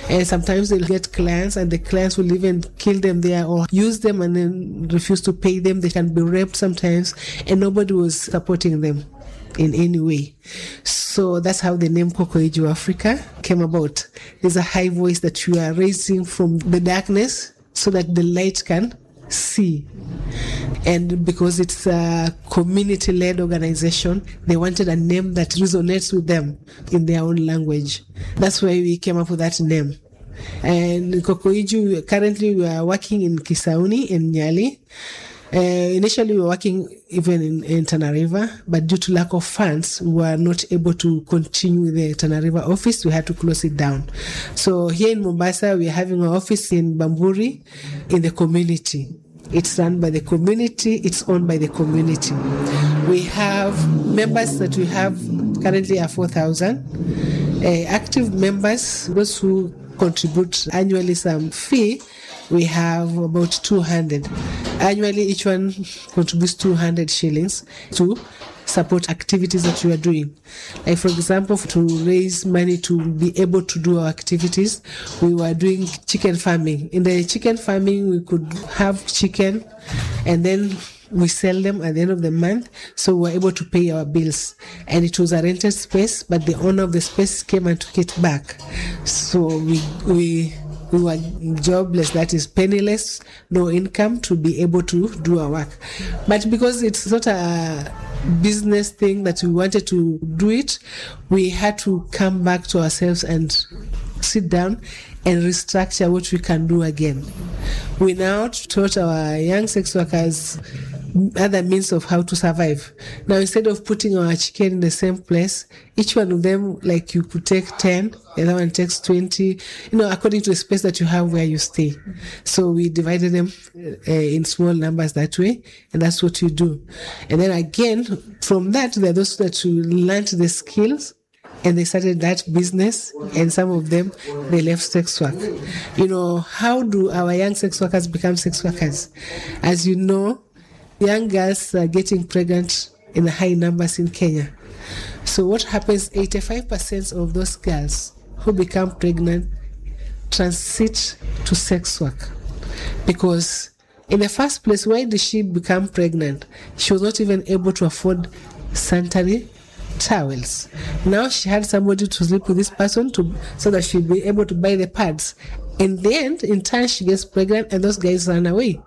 And sometimes they'll get clients and the clients will even kill them there or use them and then refuse to pay them. They can be raped sometimes, and nobody was supporting them in any way. So that's how the name Kokoiju Africa came about. There's a high voice that you are raising from the darkness so that the light can see. And because it's a community-led organization, they wanted a name that resonates with them in their own language. That's why we came up with that name. And Kokoiju, currently we are working in Kisauni, in Nyali. Initially, we were working even in Tana River, but due to lack of funds, we were not able to continue with the Tana River office. We had to close it down. So here in Mombasa, we are having an office in Bamburi in the community. It's run by the community. It's owned by the community. We have members that we have currently are 4,000. Active members, those who contribute annually some fee, we have about 200. Annually, each one contributes 200 shillings to support activities that you are doing. Like, for example, to raise money to be able to do our activities, we were doing chicken farming. In the chicken farming, we could have chicken and then we sell them at the end of the month, so we were able to pay our bills. And it was a rented space, but the owner of the space came and took it back. So we were jobless, that is penniless, no income to be able to do our work. But because it's not a business thing that we wanted to do it, we had to come back to ourselves and sit down and restructure what we can do again. We now taught our young sex workers other means of how to survive. Now, instead of putting our chicken in the same place, each one of them, like you could take 10, the other one takes 20, according to the space that you have where you stay. So we divided them in small numbers that way, and that's what you do. And then again, from that, there are those that you learned the skills, and they started that business, and some of them, they left sex work. How do our young sex workers become sex workers? As you know, young girls are getting pregnant in high numbers in Kenya. So what happens, 85% of those girls who become pregnant transit to sex work. Because in the first place, why did she become pregnant? She was not even able to afford sanitary towels. Now she had somebody to sleep with this person so that she'd be able to buy the pads. In the end, in time, she gets pregnant and those guys run away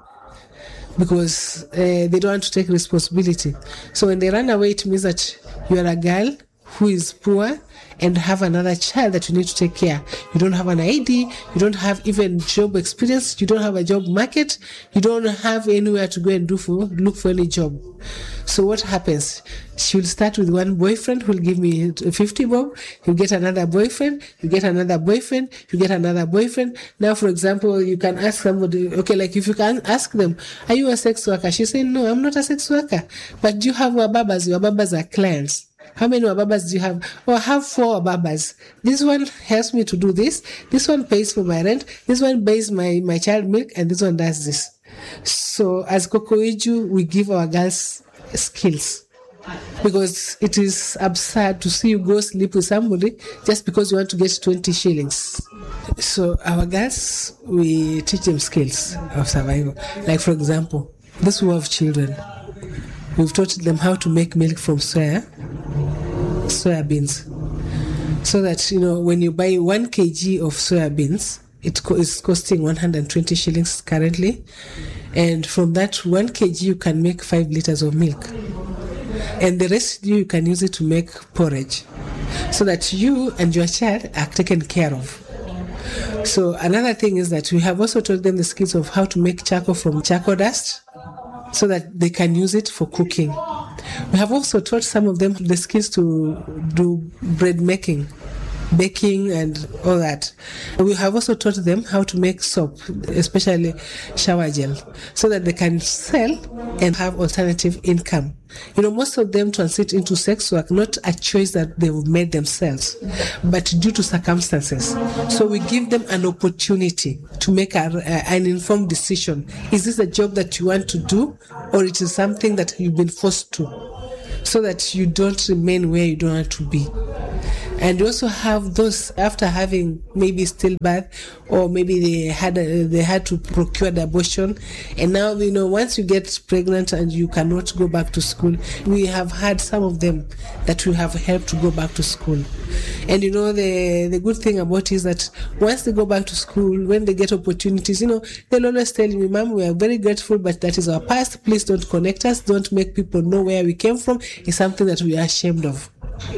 because they don't want to take responsibility. So when they run away, it means that you are a girl who is poor and have another child that you need to take care. You don't have an ID, you don't have even job experience, you don't have a job market, you don't have anywhere to go and look for any job. So what happens? She will start with one boyfriend who will give me 50 bob, he'll get another boyfriend, you get another boyfriend, you get another boyfriend. Now, for example, you can ask somebody, okay, like if you can ask them, are you a sex worker? She say, no, I'm not a sex worker. But do you have wababas? Your wababas are clients. How many wababas do you have? Oh, I have 4 wababas. This one helps me to do this. This one pays for my rent. This one buys my child milk. And this one does this. So as Kokoiju, we give our girls skills. Because it is absurd to see you go sleep with somebody just because you want to get 20 shillings. So our girls, we teach them skills of survival. Like, for example, those who have children, we've taught them how to make milk from soya beans. So that, when you buy 1 kg of soya beans, it is costing 120 shillings currently. And from that 1 kg, you can make 5 liters of milk. And the rest you can use it to make porridge. So that you and your child are taken care of. So another thing is that we have also taught them the skills of how to make charcoal from charcoal dust, so that they can use it for cooking. We have also taught some of them the skills to do bread making, baking and all that. We have also taught them how to make soap, especially shower gel, so that they can sell and have alternative income. Most of them transit into sex work, not a choice that they've made themselves, but due to circumstances. So we give them an opportunity to make an informed decision. Is this a job that you want to do, or it is something that you've been forced to, so that you don't remain where you don't want to be. And you also have those after having maybe stillbirth, or maybe they had to procure the abortion, and now once you get pregnant and you cannot go back to school. We have had some of them that we have helped to go back to school, and the good thing about it is that once they go back to school, when they get opportunities, they'll always tell me, "Mom, we are very grateful, but that is our past. Please don't connect us. Don't make people know where we came from. It's something that we are ashamed of."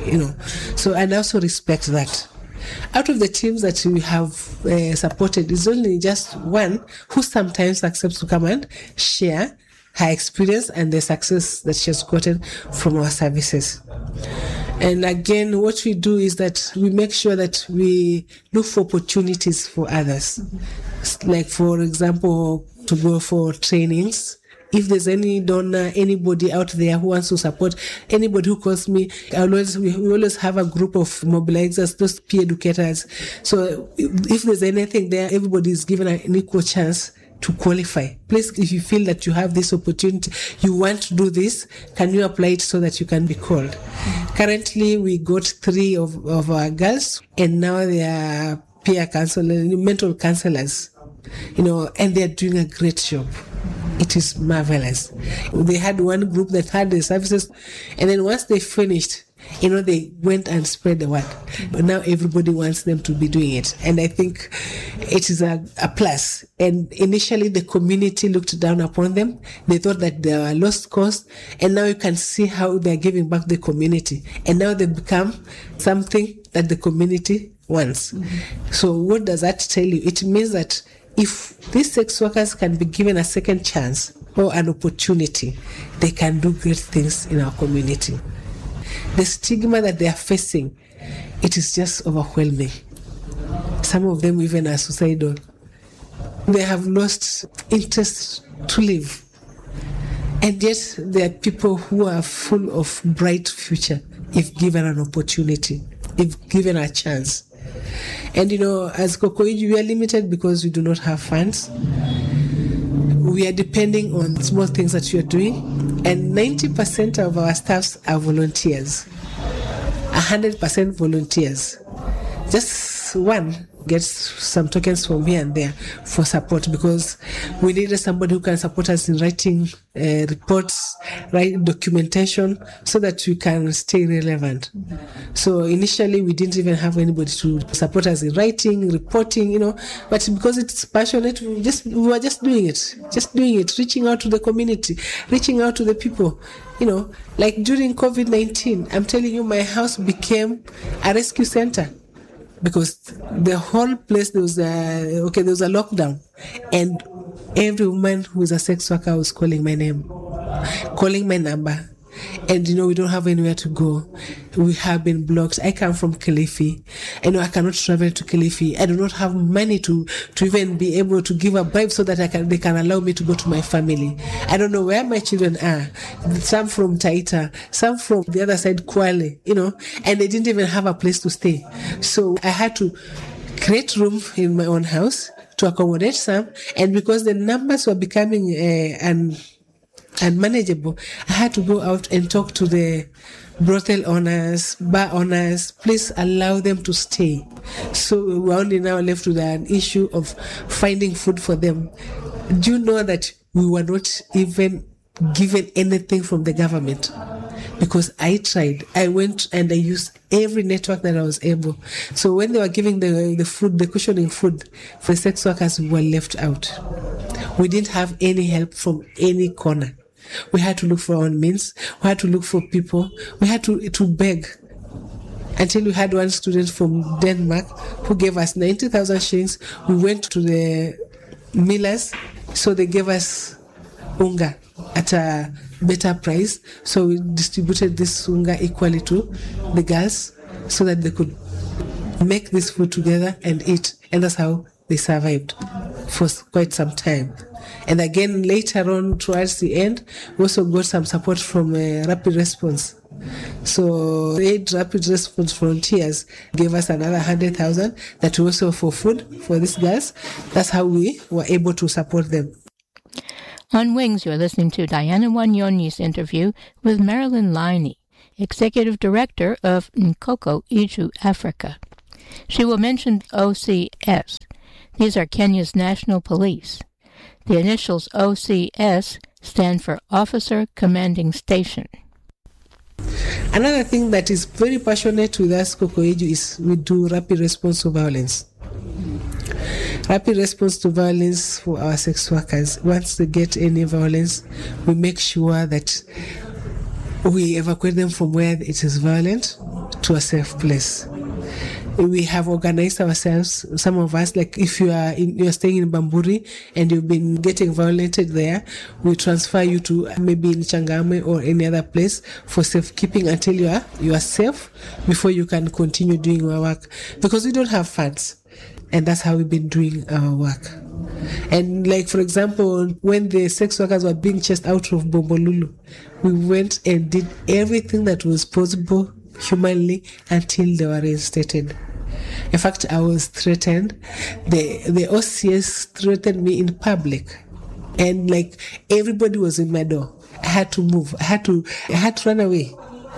So I also respect that. Out of the teams that we have supported, it's only just one who sometimes accepts to come and share her experience and the success that she has gotten from our services. And again, what we do is that we make sure that we look for opportunities for others. Like, for example, to go for trainings. If there's any donor, anybody out there who wants to support, anybody who calls me, we always have a group of mobilizers, those peer educators. So if there's anything there, everybody is given an equal chance to qualify. Please, if you feel that you have this opportunity, you want to do this, can you apply it so that you can be called? Currently, we got 3 of our girls, and now they are peer counselors, mental counselors, and they're doing a great job. It is marvelous. They had one group that had the services, and then once they finished, they went and spread the word. But now everybody wants them to be doing it. And I think it is a plus. And initially the community looked down upon them. They thought that they were lost cause. And now you can see how they're giving back the community. And now they become something that the community wants. Mm-hmm. So what does that tell you? It means that if these sex workers can be given a second chance or an opportunity, they can do great things in our community. The stigma that they are facing, it is just overwhelming. Some of them even are suicidal. They have lost interest to live. And yet there are people who are full of bright future if given an opportunity, if given a chance. And as Kokoiji, we are limited because we do not have funds. We are depending on small things that we are doing, and 90% of our staffs are volunteers. 100% volunteers. Just one gets some tokens from here and there for support, because we needed somebody who can support us in writing reports, writing documentation, so that we can stay relevant. So initially we didn't even have anybody to support us in writing, reporting, but because it's passionate, we were just doing it, reaching out to the community, reaching out to the people. Like during COVID-19, I'm telling you, my house became a rescue center. Because the whole place, there was a lockdown, and every woman who is a sex worker was calling my name, calling my number, and we don't have anywhere to go. We have been blocked. I come from Kilifi. I cannot travel to Kilifi. I do not have money to even be able to give a bribe so that they can allow me to go to my family. I don't know where my children are. Some from Taita, some from the other side, Kwale, and they didn't even have a place to stay. So I had to create room in my own house to accommodate some, and because the numbers were becoming unmanageable, I had to go out and talk to the brothel owners, bar owners. Please allow them to stay. So we're only now left with an issue of finding food for them. Do you know that we were not even given anything from the government? Because I tried. I went and I used every network that I was able. So when they were giving the food, the cushioning food for sex workers, we were left out. We didn't have any help from any corner. We had to look for our own means. We had to look for people. We had to beg. Until we had one student from Denmark who gave us 90,000 shillings. We went to the millers, so they gave us unga at a better price. So we distributed this unga equally to the girls so that they could make this food together and eat. And that's how they survived for quite some time. And again, later on, towards the end, we also got some support from Rapid Response. So the Rapid Response Volunteers gave us another 100,000 that we also for food for these girls. That's how we were able to support them. On Wings, you're listening to Diana Wanyonyi's interview with Marilyn Liney. Executive Director of Nkoko Iju Africa. She will mention OCS. These are Kenya's National Police. The initials OCS stand for Officer Commanding Station. Another thing that is very passionate with us, Nkoko Iju, is we do rapid response to violence. Rapid response to violence for our sex workers. Once they get any violence, we make sure that we evacuate them from where it is violent to a safe place. We have organized ourselves. Some of us, like if you're staying in Bamburi and you've been getting violated there, we transfer you to maybe in Changamwe or any other place for safekeeping until you are safe before you can continue doing your work, because we don't have funds. And that's how we've been doing our work. And like, for example, when the sex workers were being chased out of Bombolulu, we went and did everything that was possible humanly until they were reinstated. In fact, I was threatened. The OCS threatened me in public. And like, everybody was in my door. I had to move. I had to run away.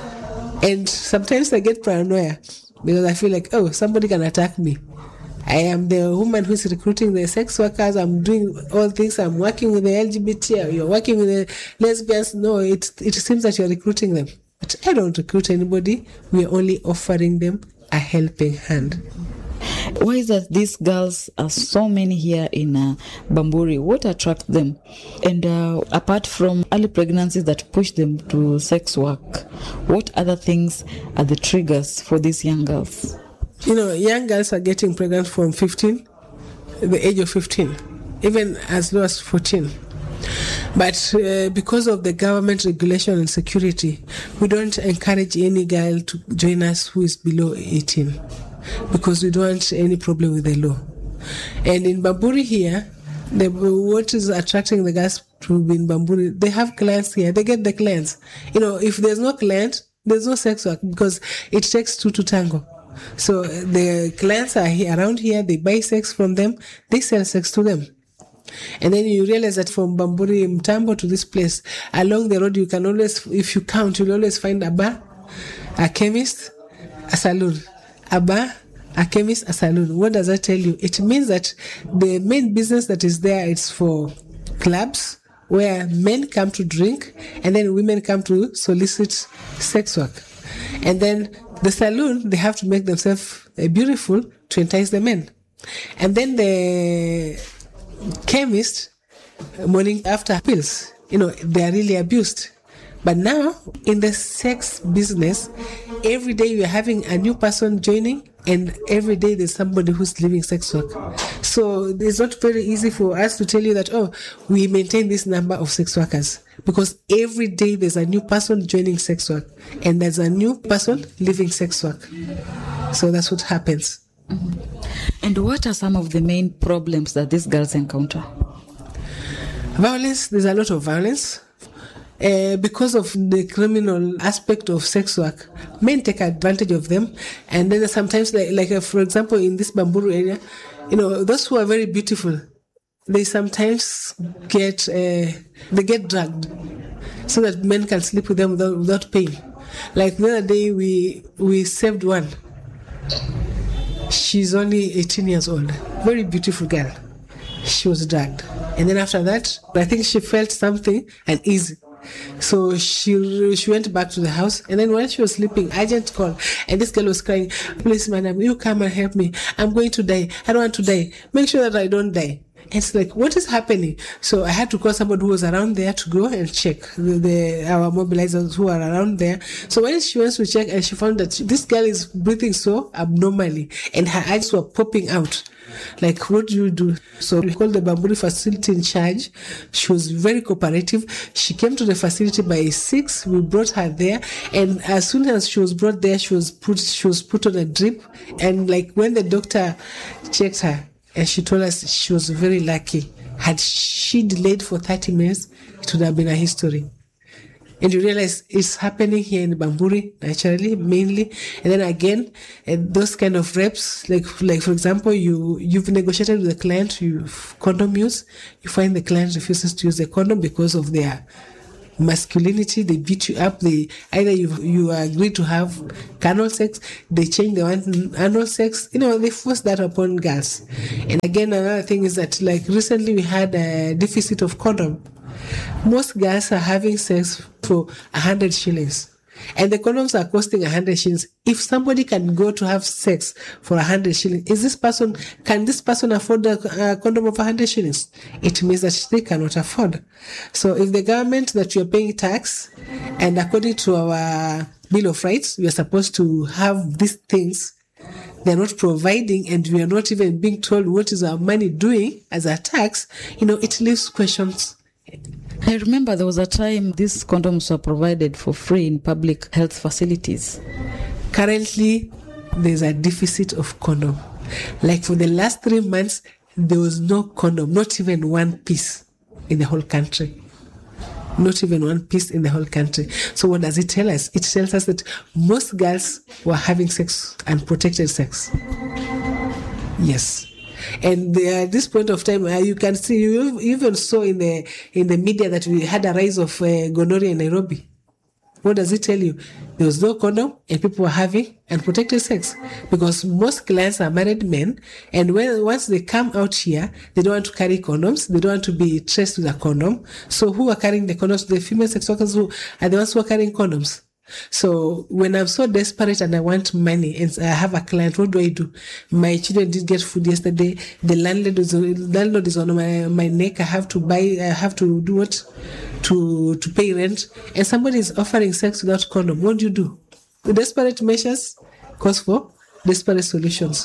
And sometimes I get paranoia because I feel like, oh, somebody can attack me. I am the woman who is recruiting the sex workers. I'm doing all things. I'm working with the LGBT. You're working with the lesbians. No, it seems that you're recruiting them. But I don't recruit anybody. We are only offering them a helping hand. Why is that these girls are so many here in Bamburi? What attracts them? And apart from early pregnancies that push them to sex work, what other things are the triggers for these young girls? You know, young girls are getting pregnant from the age of 15, even as low as 14. But because of the government regulation and security, we don't encourage any girl to join us who is below 18, because we don't want any problem with the law. And in Bamburi here, what is attracting the girls to be in Bamburi, they have clients here, they get the clients. You know, if there's no client, there's no sex work, because it takes two to tango. So the clients are here, around here, they buy sex from them, they sell sex to them. And then you realize that from Bamburi Mtambo to this place, along the road, you can always, if you count, you'll always find a bar, a chemist, a saloon. A bar, a chemist, a saloon. What does that tell you? It means that the main business that is there is for clubs where men come to drink and then women come to solicit sex work. And then the saloon, they have to make themselves beautiful to entice the men. And then the chemist, morning after pills, you know, they are really abused. But now, in the sex business, every day we are having a new person joining, and every day there's somebody who's leaving sex work. So it's not very easy for us to tell you that, oh, we maintain this number of sex workers, because every day there's a new person joining sex work, and there's a new person leaving sex work. So that's what happens. And what are some of the main problems that these girls encounter? Violence, there's a lot of violence. Because of the criminal aspect of sex work, men take advantage of them. And then sometimes, for example, in this Bamburu area, you know, those who are very beautiful, they sometimes get drugged so that men can sleep with them without pain. Like the other day, we saved one. She's only 18 years old. Very beautiful girl. She was drugged. And then after that, I think she felt something uneasy. So she went back to the house, and then while she was sleeping, agent called, and this girl was crying, "Please, madam, you come and help me. I'm going to die. I don't want to die. Make sure that I don't die." It's like, what is happening? So I had to call somebody who was around there to go and check our mobilizers who are around there. So when she went to check, and she found that this girl is breathing so abnormally, and her eyes were popping out. Like, what do you do? So we called the Bamburi facility in charge. She was very cooperative. She came to the facility by 6. We brought her there, and as soon as she was brought there, she was put on a drip. And like, when the doctor checked her, and she told us she was very lucky. Had she delayed for 30 minutes, it would have been a history. And you realize it's happening here in Bamburi, naturally, mainly. And then again, those kind of reps, like for example, you've negotiated with the client, condom use, you find the client refuses to use the condom because of their masculinity, they beat you up, either you agree to have carnal sex, they change the one anal sex, they force that upon girls. And again, another thing is that, like, recently we had a deficit of condom. Most girls are having sex for 100 shillings. And the condoms are costing 100 shillings. If somebody can go to have sex for 100 shillings, can this person afford a condom of 100 shillings? It means that they cannot afford. So if the government that you're paying tax, and according to our Bill of Rights, we are supposed to have these things, they're not providing, and we are not even being told what is our money doing as a tax, it leaves questions. I remember there was a time these condoms were provided for free in public health facilities. Currently, there's a deficit of condom. Like for the last 3 months, there was no condom, not even one piece in the whole country. Not even one piece in the whole country. So what does it tell us? It tells us that most girls were having sex, unprotected sex. Yes. And at this point of time, you can see, you even saw in the media that we had a rise of gonorrhea in Nairobi. What does it tell you? There was no condom and people were having unprotected sex, because most clients are married men, and once they come out here, they don't want to carry condoms. They don't want to be traced with a condom. So who are carrying the condoms? The female sex workers who are the ones who are carrying condoms. So when I'm so desperate and I want money and I have a client, what do? My children didn't get food yesterday. The landlord is on my neck. I have to do what? To pay rent. And somebody is offering sex without condom. What do? The desperate measures cause for desperate solutions.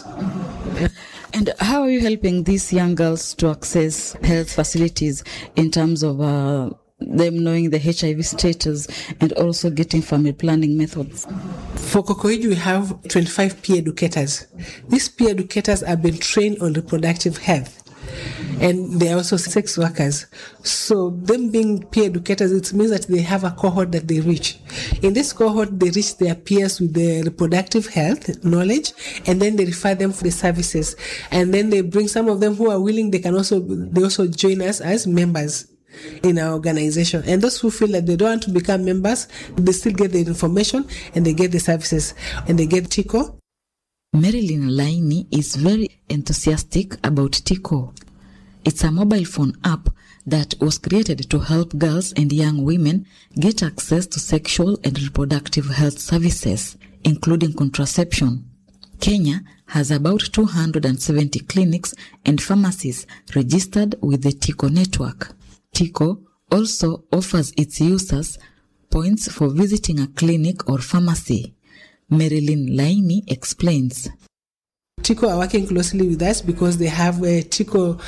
And how are you helping these young girls to access health facilities in terms of them knowing the HIV status and also getting family planning methods? For Kokoiju, we have 25 peer educators. These peer educators have been trained on reproductive health, and they are also sex workers. So them being peer educators, it means that they have a cohort that they reach. In this cohort, they reach their peers with the reproductive health knowledge, and then they refer them for the services. And then they bring some of them who are willing, they also join us as members in our organization. And those who feel that they don't want to become members, they still get the information and they get the services and they get TICO. Marilyn Laini is very enthusiastic about TICO. It's a mobile phone app that was created to help girls and young women get access to sexual and reproductive health services, including contraception. Kenya has about 270 clinics and pharmacies registered with the TICO network. TICO also offers its users points for visiting a clinic or pharmacy. Marilyn Laini explains. TICO are working closely with us because they have a TICO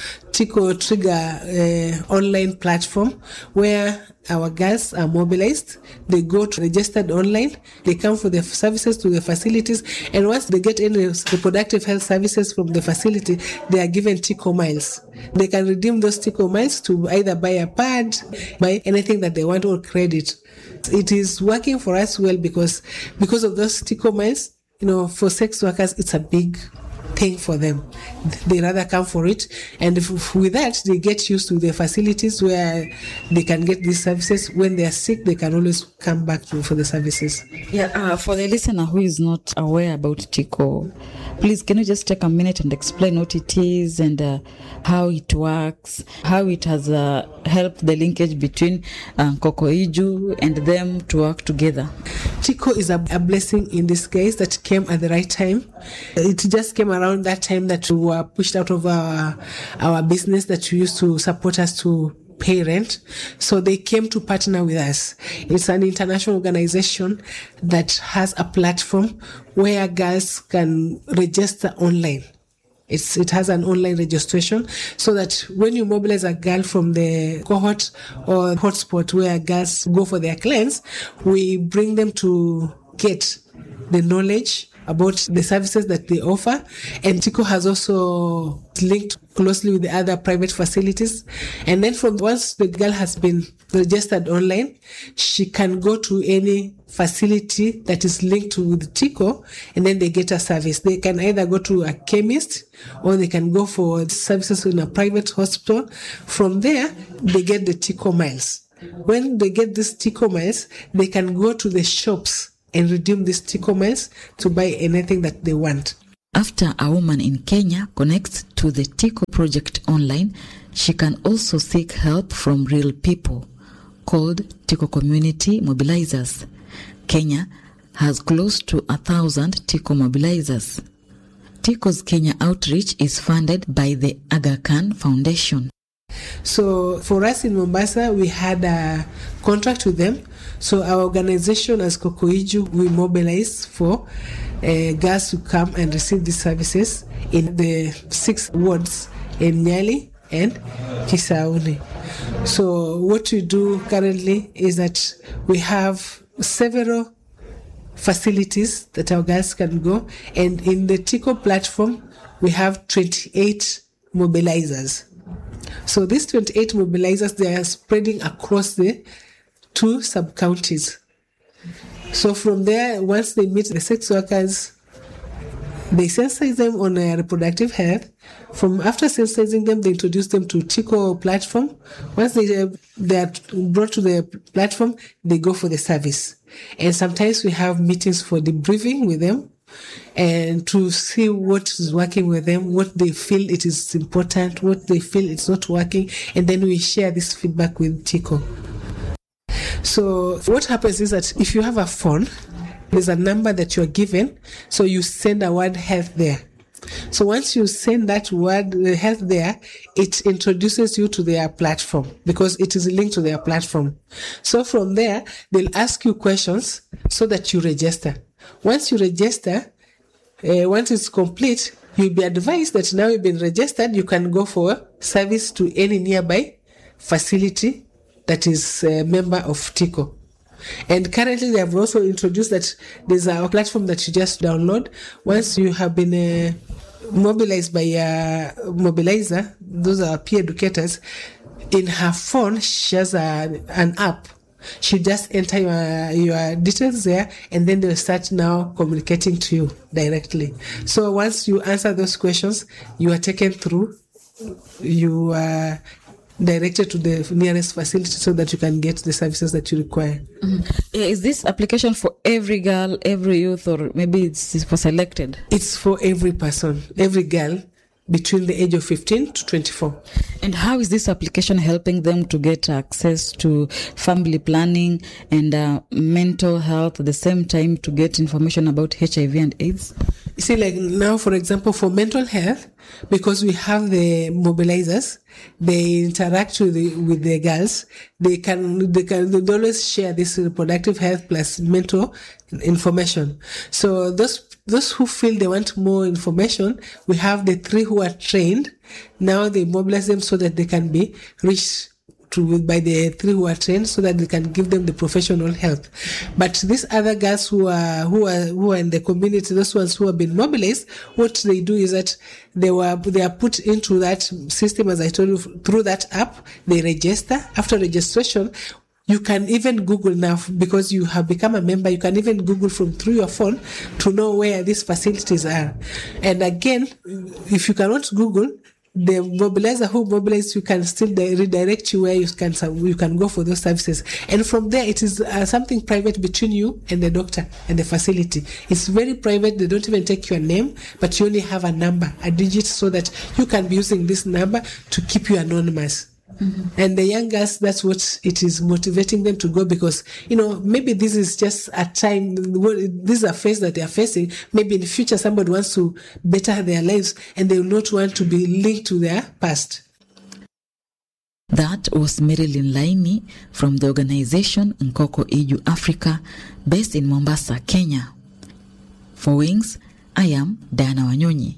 Trigger online platform where our girls are mobilized. They go to registered online. They come for the services to the facilities. And once they get any reproductive health services from the facility, they are given TICO miles. They can redeem those TICO miles to either buy a pad, buy anything that they want, or credit. It is working for us well because of those TICO miles. For sex workers, it's a big thing for them. They rather come for it, and with that they get used to the facilities where they can get these services. When they are sick, they can always come back for the services. For the listener who is not aware about TICO, please can you just take a minute and explain what it is and how it works, how it has helped the linkage between Kokoiju and them to work together? TICO is a blessing in this case that came at the right time. It just came around that time that we were pushed out of our business that used to support us to pay rent. So they came to partner with us. It's an international organization that has a platform where girls can register online. It has an online registration so that when you mobilize a girl from the cohort or hotspot where girls go for their clients, we bring them to get the knowledge about the services that they offer. And TICO has also linked closely with the other private facilities. And then once the girl has been registered online, she can go to any facility that is linked with TICO, and then they get a service. They can either go to a chemist or they can go for services in a private hospital. From there, they get the TICO miles. when they get these Tico miles, they can go to the shops and redeem these Tico miles to buy anything that they want. After a woman in Kenya connects to the Tico project online, she can also seek help from real people called Tico Community Mobilizers. Kenya has close to 1,000 Tico mobilizers. Tico's Kenya outreach is funded by the Aga Khan Foundation. So for us in Mombasa, we had a contract with them. So our organization as Kokoiju, we mobilize for girls to come and receive these services in the 6 wards in Nyali and Kisauni. So what we do currently is that we have several facilities that our girls can go, and in the Tico platform we have 28 mobilizers. So these 28 mobilizers, they are spreading across the 2 sub-counties. So from there, once they meet the sex workers, they sensitize them on reproductive health. From after sensitizing them, they introduce them to Tico platform. Once they are brought to the platform, they go for the service. And sometimes we have meetings for debriefing with them and to see what is working with them, what they feel it is important, what they feel it's not working, and then we share this feedback with Tico. So what happens is that if you have a phone, there's a number that you're given, so you send a word health there. So once you send that word health there, it introduces you to their platform because it is linked to their platform. So from there, they'll ask you questions so that you register. Once you register, once it's complete, you'll be advised that now you've been registered, you can go for service to any nearby facility that is a member of Tico. And currently they have also introduced that there's a platform that you just download. Once you have been mobilized by a mobilizer, those are peer educators, in her phone she has an app. She just enter your details there, and then they'll start now communicating to you directly. So once you answer those questions, you are taken through, you are directed to the nearest facility so that you can get the services that you require. Mm-hmm. Is this application for every girl, every youth, or maybe it's for selected? It's for every person, every girl between the age of 15 to 24. And how is this application helping them to get access to family planning and mental health at the same time to get information about HIV and AIDS? You see, like now, for example, for mental health, because we have the mobilizers, they interact with the girls. They always share this reproductive health plus mental information. So those who feel they want more information, we have the 3 who are trained. Now they mobilize them so that they can be reached by the 3 who are trained, so that they can give them the professional help. But these other girls who are in the community, those ones who have been mobilized, what they do is that they are put into that system, as I told you, through that app. They register. After registration, you can even Google now, because you have become a member. You can even Google through your phone to know where these facilities are. And again, if you cannot Google, the mobilizer who mobilizes you can still redirect you where you can go for those services. And from there, it is something private between you and the doctor and the facility. It's very private. They don't even take your name, but you only have a number, a digit, so that you can be using this number to keep you anonymous. Mm-hmm. And the young girls, that's what it is motivating them to go, because, maybe this is just a time, this is a phase that they are facing. Maybe in the future, somebody wants to better their lives and they will not want to be linked to their past. That was Marilyn Laini from the organization Kokoiju Africa, based in Mombasa, Kenya. For Wings, I am Diana Wanyonyi.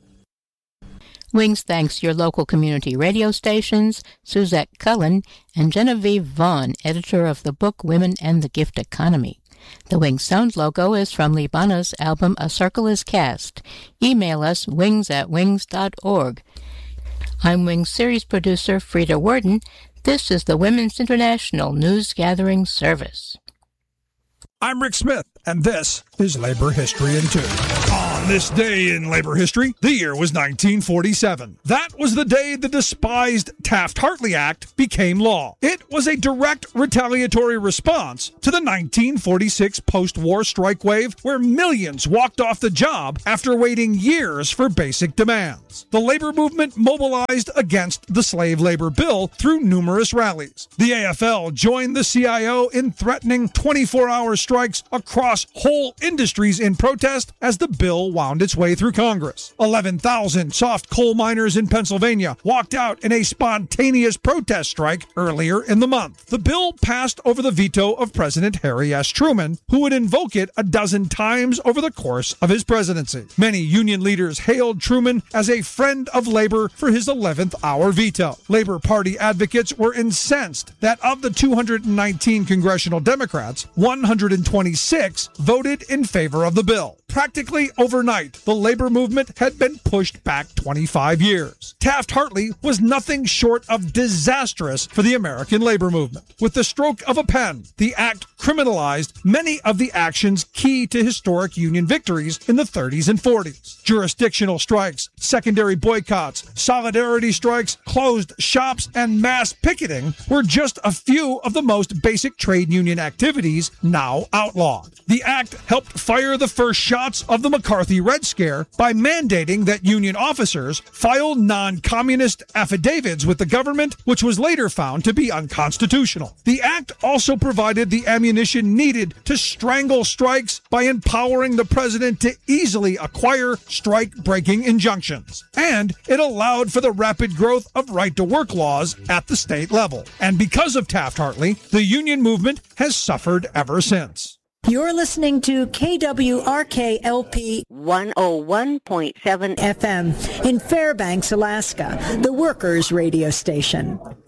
Wings thanks your local community radio stations, Suzette Cullen and Genevieve Vaughn, editor of the book Women and the Gift Economy. The Wings Sound logo is from Libana's album A Circle is Cast. Email us wings@wings.org. I'm Wings series producer Frida Worden. This is the Women's International News Gathering Service. I'm Rick Smith, and this is Labor History in 2 on On this day in labor history, the year was 1947. That was the day the despised Taft-Hartley Act became law. It was a direct retaliatory response to the 1946 post-war strike wave, where millions walked off the job after waiting years for basic demands. The labor movement mobilized against the slave labor bill through numerous rallies. The AFL joined the CIO in threatening 24-hour strikes across whole industries in protest as the bill wound its way through Congress. 11,000 soft coal miners in Pennsylvania walked out in a spontaneous protest strike earlier in the month. The bill passed over the veto of President Harry S. Truman, who would invoke it a dozen times over the course of his presidency. Many union leaders hailed Truman as a friend of labor for his 11th hour veto. Labor Party advocates were incensed that of the 219 congressional Democrats, 126 voted in favor of the bill. Practically overnight, the labor movement had been pushed back 25 years. Taft-Hartley was nothing short of disastrous for the American labor movement. With the stroke of a pen, the act criminalized many of the actions key to historic union victories in the 30s and 40s. Jurisdictional strikes, secondary boycotts, solidarity strikes, closed shops, and mass picketing were just a few of the most basic trade union activities now outlawed. The act helped fire the first shots of the McCarthy Red Scare by mandating that union officers file non-communist affidavits with the government, which was later found to be unconstitutional. The act also provided the ammunition needed to strangle strikes by empowering the president to easily acquire strike-breaking injunctions. And it allowed for the rapid growth of right-to-work laws at the state level. And because of Taft-Hartley, the union movement has suffered ever since. You're listening to KWRK-LP 101.7 FM in Fairbanks, Alaska, the Workers' Radio Station.